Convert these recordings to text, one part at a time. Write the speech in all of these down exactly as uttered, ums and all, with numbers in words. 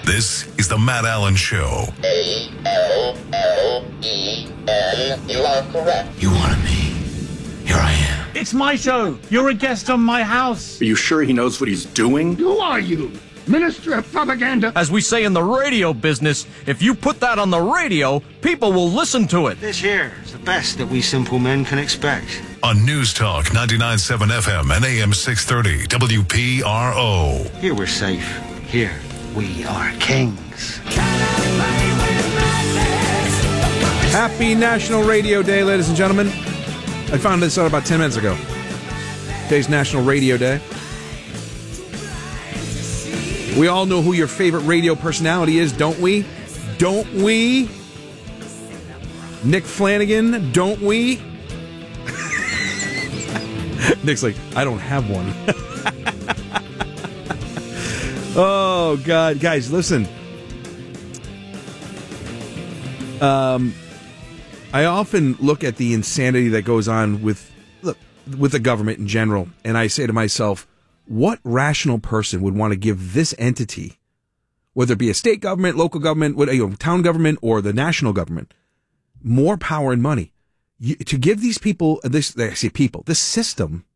This is the Matt Allen Show. A L L E N. You are correct. You wanted me. Here I am. It's my show. You're a guest on my house. Are you sure he knows what he's doing? Who are you? Minister of Propaganda? As we say in the radio business, if you put that on the radio, people will listen to it. This here is the best that we simple men can expect. On News Talk ninety-nine point seven F M and A M six thirty W P R O. Here we're safe. Here we are kings. Happy National Radio Day, ladies and gentlemen. I found this out about ten minutes ago. Today's National Radio Day. We all know who your favorite radio personality is, don't we? Don't we? Nick Flanagan, don't we? Nick's like, I don't have one. Oh, God. Guys, listen. Um, I often look at the insanity that goes on with, look, with the government in general, and I say to myself, what rational person would want to give this entity, whether it be a state government, local government, you know, town government, or the national government, more power and money? You, to give these people, this I say people, this system,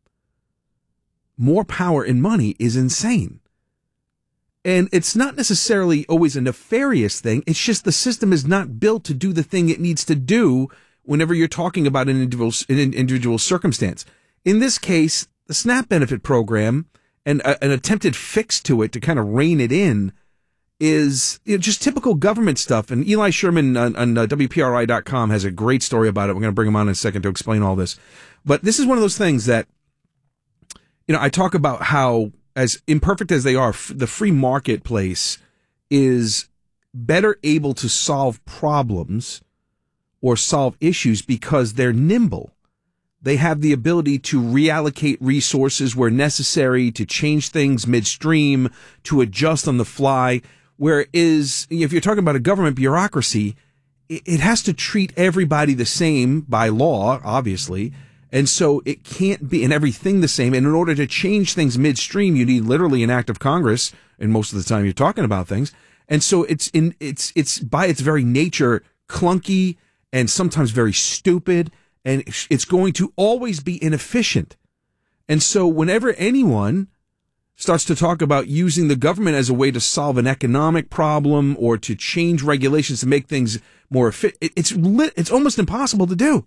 more power and money is insane. And it's not necessarily always a nefarious thing. It's just the system is not built to do the thing it needs to do whenever you're talking about an individual, an individual circumstance. In this case, the SNAP benefit program and a, an attempted fix to it to kind of rein it in is, you know, just typical government stuff. And Eli Sherman on, on uh, W P R I dot com has a great story about it. We're going to bring him on in a second to explain all this. But this is one of those things that, you know, I talk about how, as imperfect as they are, f- the free marketplace is better able to solve problems or solve issues because they're nimble. They have the ability to reallocate resources where necessary, to change things midstream, to adjust on the fly. Whereas if you're talking about a government bureaucracy, it, it has to treat everybody the same by law, obviously. And so it can't be in everything the same. And in order to change things midstream, you need literally an act of Congress. And most of the time you're talking about things. And so it's in, it's, it's by its very nature clunky and sometimes very stupid. And it's going to always be inefficient. And so whenever anyone starts to talk about using the government as a way to solve an economic problem or to change regulations to make things more efficient, it's lit, it's almost impossible to do.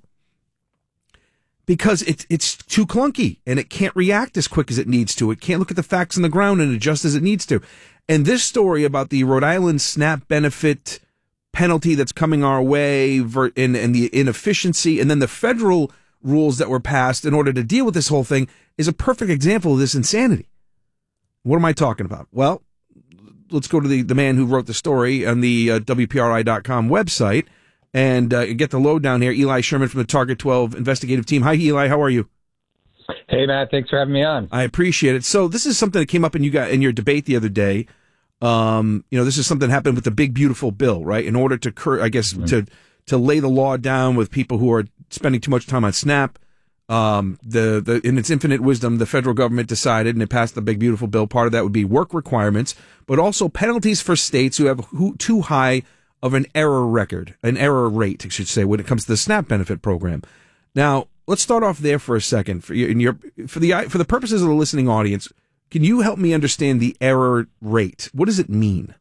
Because it's it's too clunky and it can't react as quick as it needs to. It can't look at the facts on the ground and adjust as it needs to. And this story about the Rhode Island SNAP benefit penalty that's coming our way and, and the inefficiency and then the federal rules that were passed in order to deal with this whole thing is a perfect example of this insanity. What am I talking about? Well, let's go to the, the man who wrote the story on the uh, W P R I dot com website. And uh, get the lowdown here. Eli Sherman from the Target twelve investigative team. Hi, Eli. How are you? Hey, Matt. Thanks for having me on. I appreciate it. So this is something that came up in you got in your debate the other day. Um, you know, this is something that happened with the big beautiful bill, right? In order to, cur- I guess, mm-hmm. to to lay the law down with people who are spending too much time on SNAP. Um, the the in its infinite wisdom, the federal government decided, and it passed the big beautiful bill. Part of that would be work requirements, but also penalties for states who have who, too high of an error record, an error rate, I should say, when it comes to the SNAP benefit program. Now, let's start off there for a second. For your, in your, for the for the purposes of the listening audience, can you help me understand the error rate? What does it mean?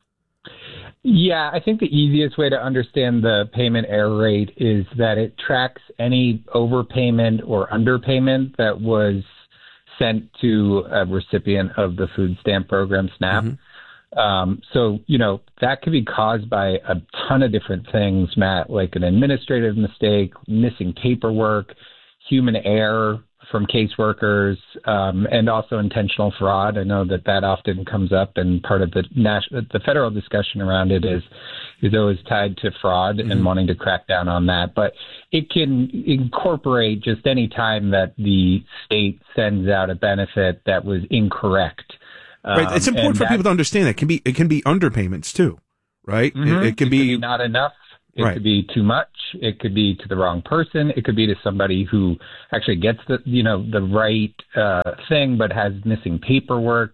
Yeah, I think the easiest way to understand the payment error rate is that it tracks any overpayment or underpayment that was sent to a recipient of the food stamp program, SNAP. Mm-hmm. Um, so, you know, that could be caused by a ton of different things, Matt, like an administrative mistake, missing paperwork, human error from caseworkers, um, and also intentional fraud. I know that that often comes up, and part of the national, the federal discussion around it is, is always tied to fraud mm-hmm. and wanting to crack down on that. But it can incorporate just any time that the state sends out a benefit that was incorrect. Right. It's important um, for that, people to understand that it can be it can be underpayments too, right? Mm-hmm. It, it can it be, be not enough. It right. could be too much. It could be to the wrong person. It could be to somebody who actually gets the you know the right uh, thing but has missing paperwork.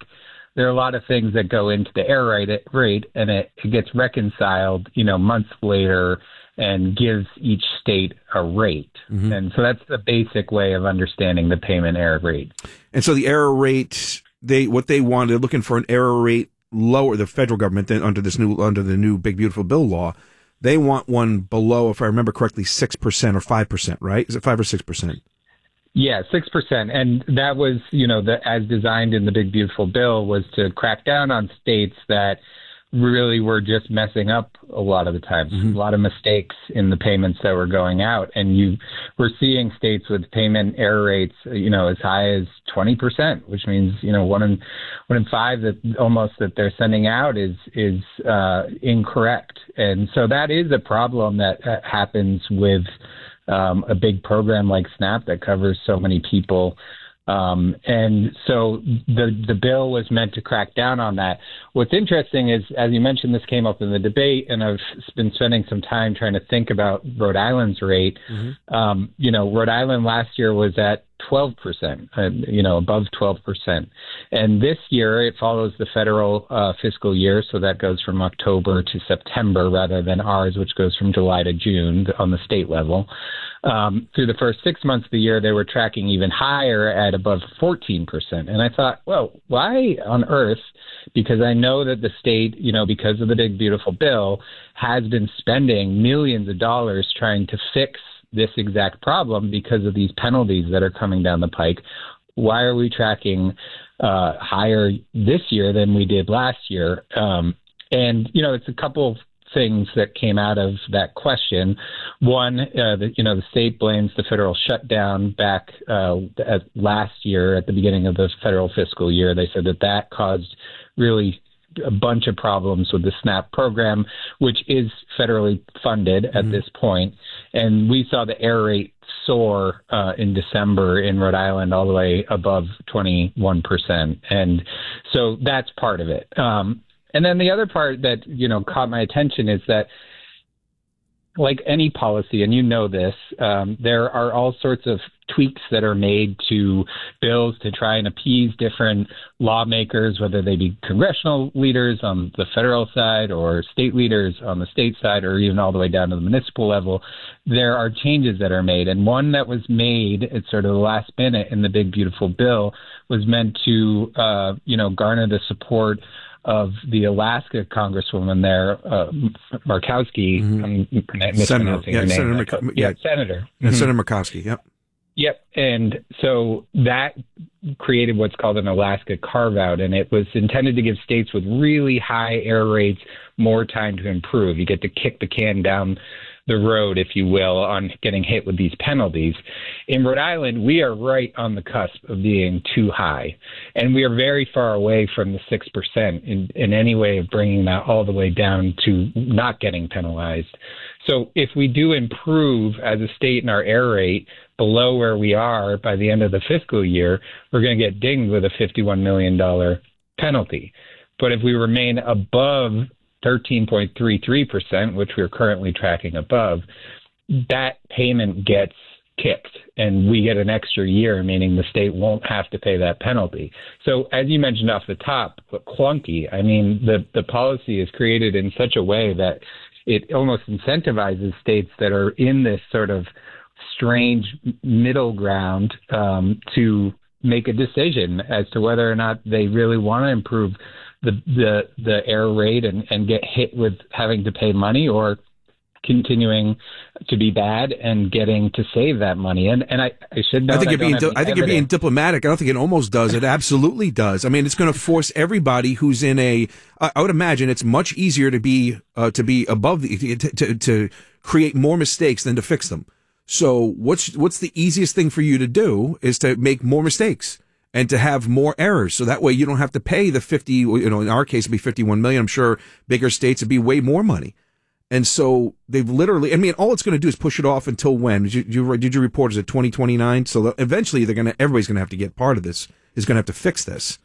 there are a lot of things that go into the error rate, rate and it, it gets reconciled, you know, months later and gives each state a rate. Mm-hmm. And so that's the basic way of understanding the payment error rate. And so the error rate, they what they want, they're looking for an error rate lower, the federal government, than under this new under the new Big Beautiful Bill law. They want one below, if I remember correctly, six percent or five percent, right? Is it five or six percent? Yeah, six percent. And that was, you know, the, as designed in the Big Beautiful Bill, was to crack down on states that really were just messing up a lot of the times. Mm-hmm. A lot of mistakes in the payments that were going out. And you were seeing states with payment error rates, you know, as high as twenty percent, which means, you know, one in one in five that almost that they're sending out is is uh, incorrect. And so that is a problem that uh, happens with um, a big program like SNAP that covers so many people. Um, and so the the bill was meant to crack down on that. What's interesting is, as you mentioned, this came up in the debate, and I've been spending some time trying to think about Rhode Island's rate. Mm-hmm. Um, you know, Rhode Island last year was at twelve percent, uh, you know, above twelve percent. And this year it follows the federal uh, fiscal year, so that goes from October to September rather than ours, which goes from July to June on the state level. Um, through the first six months of the year, they were tracking even higher at above fourteen percent. And I thought, well, why on earth? Because I know that the state, you know, because of the Big Beautiful Bill, has been spending millions of dollars trying to fix this exact problem because of these penalties that are coming down the pike. Why are we tracking uh, higher this year than we did last year? Um, and, you know, it's a couple of things that came out of that question. One, uh, the, you know, the state blames the federal shutdown back uh, at last year at the beginning of the federal fiscal year. They said that that caused really a bunch of problems with the SNAP program, which is federally funded at mm-hmm. this point. And we saw the error rate soar uh, in December in Rhode Island all the way above twenty-one percent. And so that's part of it. Um, and then the other part that, you know, caught my attention is that, like any policy, and you know this, um, there are all sorts of tweaks that are made to bills to try and appease different lawmakers, whether they be congressional leaders on the federal side or state leaders on the state side, or even all the way down to the municipal level. There are changes that are made. And one that was made at sort of the last minute in the Big Beautiful Bill was meant to, uh, you know, garner the support of the Alaska Congresswoman there, uh, Murkowski. Mm-hmm. I'm mispronouncing Senator, her yeah, name. Senator Murk- yeah, yeah, Senator. Yeah, Mm-hmm. Senator Murkowski, yep. Yep. And so that created what's called an Alaska carve-out, and it was intended to give states with really high error rates more time to improve. You get to kick the can down the road, if you will, on getting hit with these penalties. In Rhode Island, we are right on the cusp of being too high, and we are very far away from the six percent in, in any way of bringing that all the way down to not getting penalized. So if we do improve as a state in our error rate below where we are by the end of the fiscal year, we're going to get dinged with a fifty-one million dollars penalty. But if we remain above thirteen point three three percent, which we're currently tracking above, that payment gets kicked and we get an extra year, meaning the state won't have to pay that penalty. So as you mentioned off the top, clunky, I mean, the, the policy is created in such a way that it almost incentivizes states that are in this sort of strange middle ground um, to make a decision as to whether or not they really want to improve the the, the error rate and, and get hit with having to pay money, or continuing to be bad and getting to save that money. And and I, I should know. I think, you're being, di- I think you're being evidence. diplomatic. I don't think it almost does. It absolutely does. I mean, it's going to force everybody who's in a. I, I would imagine it's much easier to be uh, to be above the to, to to create more mistakes than to fix them. So what's what's the easiest thing for you to do is to make more mistakes and to have more errors. So that way you don't have to pay the fifty. You know, in our case, it'd be fifty-one million. I'm sure bigger states would be way more money. And so they've literally, I mean, all it's going to do is push it off until when? Did you, did you, did you report, is it twenty twenty-nine? So eventually they're going to, everybody's going to have to get part of this, is going to have to fix this.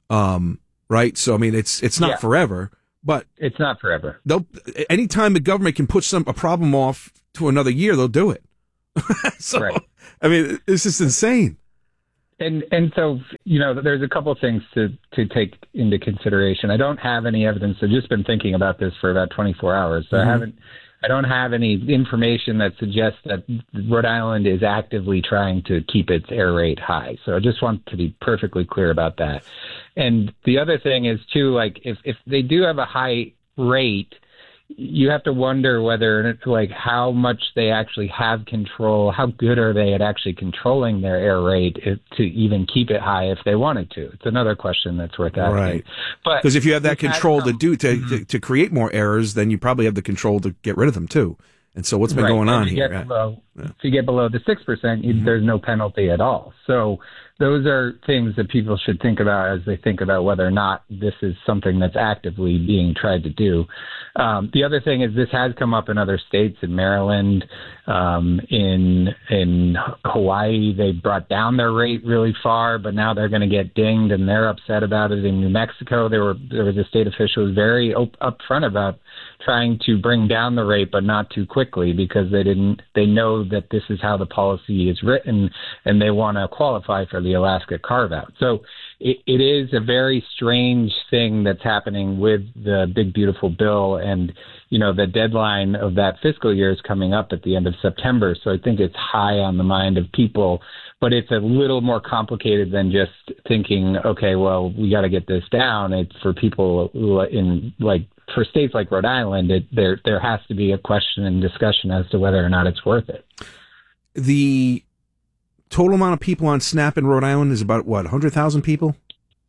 Um, right? So, I mean, it's, it's not yeah. forever, but. It's not forever. They'll, anytime the government can put some, a problem off to another year, they'll do it. So, right. I mean, it's just insane. And and so, you know, there's a couple of things to, to take into consideration. I don't have any evidence. I've just been thinking about this for about twenty-four hours. So mm-hmm. I haven't, I don't have any information that suggests that Rhode Island is actively trying to keep its air rate high. So I just want to be perfectly clear about that. And the other thing is, too, like if, if they do have a high rate, you have to wonder whether, like, how much they actually have control, how good are they at actually controlling their air rate if, to even keep it high if they wanted to. It's another question that's worth asking. Right. But because if you have that control some, to do to, mm-hmm. to to create more errors, then you probably have the control to get rid of them too. And so what's been right. going and on here? Below, yeah. If you get below the six percent, mm-hmm. there's no penalty at all. So those are things that people should think about as they think about whether or not this is something that's actively being tried to do. Um, the other thing is this has come up in other states, in Maryland, um, in in Hawaii. They brought down their rate really far, but now they're going to get dinged, and they're upset about it. In New Mexico, there were there was a state official who was very op- upfront about trying to bring down the rate, but not too quickly, because they didn't. They know that this is how the policy is written, and they want to qualify for the Alaska carve-out. So it, it is a very strange thing that's happening with the Big Beautiful Bill, and you know the deadline of that fiscal year is coming up at the end of September. So I think it's high on the mind of people, but it's a little more complicated than just thinking, okay, well, we got to get this down. It's for people who in like. For states like Rhode Island, it, there there has to be a question and discussion as to whether or not it's worth it. The total amount of people on SNAP in Rhode Island is about, what, one hundred thousand people?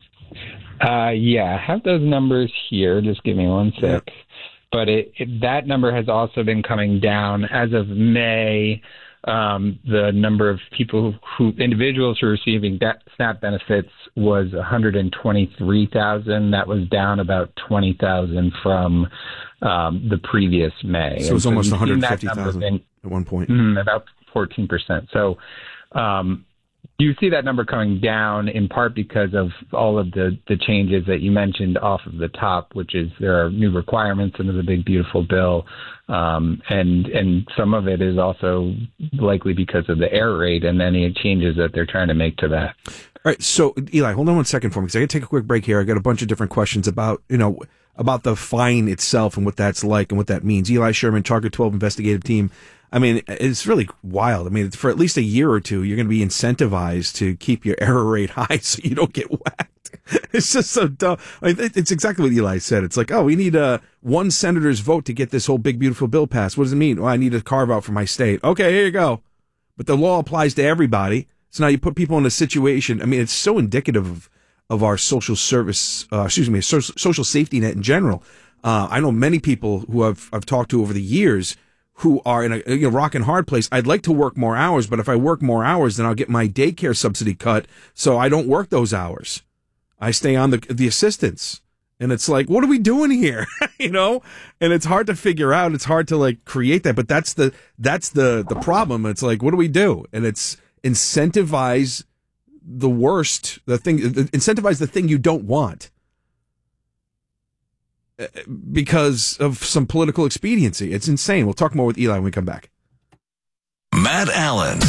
Uh, yeah, I have those numbers here. Just give me one sec. Yeah. But it, it, that number has also been coming down. As of May, um, the number of people who, individuals who are receiving de- SNAP benefits was one hundred twenty-three thousand. That was down about twenty thousand from um, the previous May. So it was and almost so one hundred fifty thousand at one point. Mm, about fourteen percent. So um, you see that number coming down in part because of all of the, the changes that you mentioned off of the top, which is there are new requirements under the Big Beautiful Bill. Um, and and some of it is also likely because of the air rate and any changes that they're trying to make to that. All right, so Eli, hold on one second for me, because I got to take a quick break here. I got a bunch of different questions about, you know, about the fine itself and what that's like and what that means. Eli Sherman, Target twelve investigative team. I mean, it's really wild. I mean, for at least a year or two, you're going to be incentivized to keep your error rate high so you don't get whacked. It's just so dumb. I mean, it's exactly what Eli said. It's like, oh, we need a one senator's vote to get this whole Big Beautiful Bill passed. What does it mean? Well, I need a carve out for my state. Okay, here you go. But the law applies to everybody. So now you put people in a situation. I mean, it's so indicative of, of our social service, uh, excuse me, so, social safety net in general. Uh, I know many people who I've, I've talked to over the years who are in a you know, rock and hard place. I'd like to work more hours, but if I work more hours, then I'll get my daycare subsidy cut. So I don't work those hours. I stay on the the assistance. And it's like, what are we doing here? you know? And it's hard to figure out. It's hard to like create that, but that's the, that's the, the problem. It's like, what do we do? And it's incentivize the worst, the thing, incentivize the thing you don't want because of some political expediency. It's insane. We'll talk more with Eli when we come back. Matt Allen.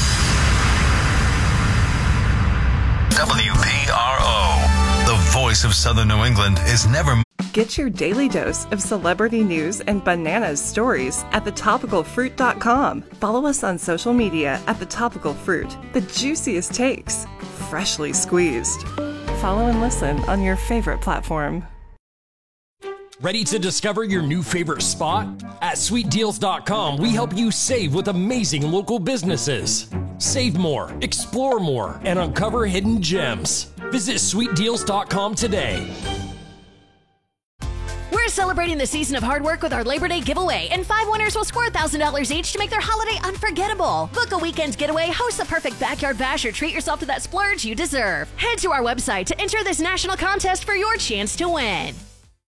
W P R O. The voice of Southern New England is never... Get your daily dose of celebrity news and bananas stories at the topical fruit dot com. Follow us on social media at The Topical Fruit. The juiciest takes, freshly squeezed. Follow and listen on your favorite platform. Ready to discover your new favorite spot? At sweet deals dot com, we help you save with amazing local businesses. Save more, explore more, and uncover hidden gems. Visit sweet deals dot com today. We're celebrating the season of hard work with our Labor Day giveaway, and five winners will score one thousand dollars each to make their holiday unforgettable. Book a weekend getaway, host the perfect backyard bash, or treat yourself to that splurge you deserve. Head to our website to enter this national contest for your chance to win.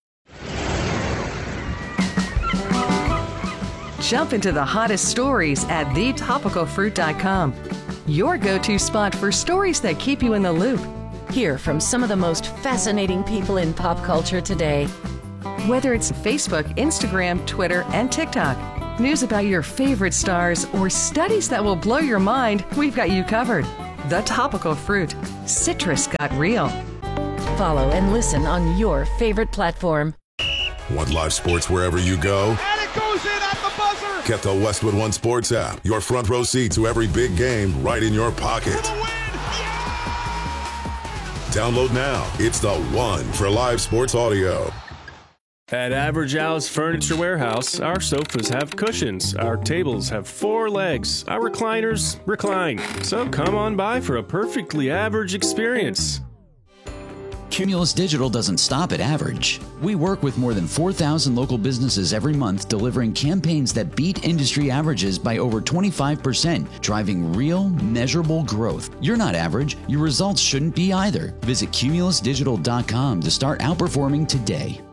Jump into the hottest stories at the topical fruit dot com. Your go-to spot for stories that keep you in the loop. Hear from some of the most fascinating people in pop culture today. Whether it's Facebook, Instagram, Twitter, and TikTok, news about your favorite stars, or studies that will blow your mind, we've got you covered. The Topical Fruit. Citrus got real. Follow and listen on your favorite platform. Want live sports wherever you go? And it goes in at the buzzer! Get the Westwood One Sports app. Your front row seat to every big game right in your pocket. Download now. It's the one for live sports audio. At Average Al's Furniture Warehouse, our sofas have cushions, our tables have four legs, our recliners recline. So come on by for a perfectly average experience. Cumulus Digital doesn't stop at average. We work with more than four thousand local businesses every month, delivering campaigns that beat industry averages by over twenty-five percent, driving real, measurable growth. You're not average. Your results shouldn't be either. Visit cumulus digital dot com to start outperforming today.